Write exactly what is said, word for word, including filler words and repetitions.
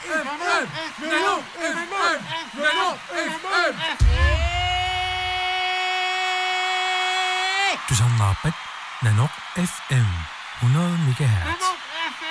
Nano F M! Nano F M! Du som nappet Nano F M hundrede megahertz.